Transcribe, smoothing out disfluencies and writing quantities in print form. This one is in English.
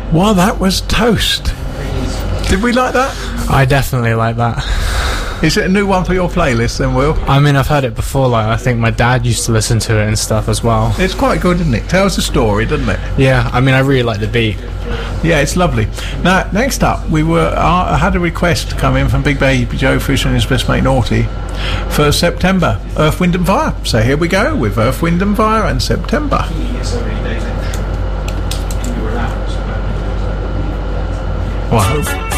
Well, that was Toast. Did we like that? I definitely like that. Is it a new one for your playlist then, Will? I mean, I've heard it before. Like, I think my dad used to listen to it and stuff as well. It's quite good, isn't it? Tells a story, doesn't it? Yeah, I mean, I really like the beat. Yeah, it's lovely. Now, next up, I had a request come in from Big Baby Joe Fisher and his best mate Naughty for September, Earth, Wind and Fire. So here we go with Earth, Wind and Fire and September. Well,